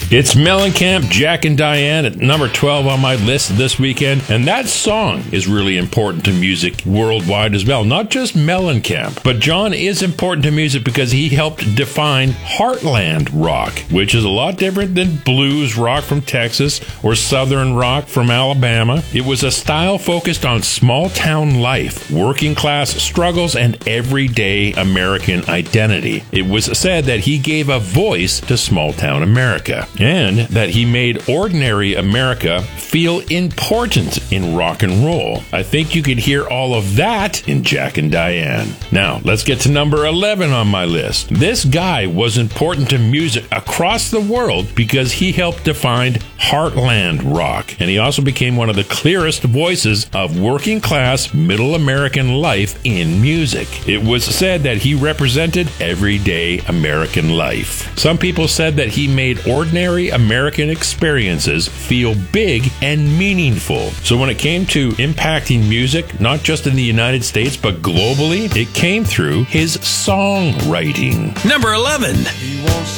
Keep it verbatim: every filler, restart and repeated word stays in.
It's Mellencamp, Jack and Diane at number twelve on my list this weekend, and that song is really important to music worldwide as well. Not just Mellencamp, but John is important to music because he helped define heartland rock, which is a lot different than blues rock from Texas or southern rock from Alabama. It was a style focused on small town life, working class struggles, and everyday American identity. It was said that he gave a voice to small town America, and that he made ordinary America feel important in rock and roll. I think you could hear all of that in Jack and Diane. Now, let's get to number eleven on my list. This guy was important to music across the world because he helped define heartland rock, and he also became one of the clearest voices of working class middle American life in music. It was said that he represented everyday American life. Some people said that he made ordinary American experiences feel big and meaningful. So when it came to impacting music, not just in the United States, but globally, it came through his songwriting. Number eleven. He wants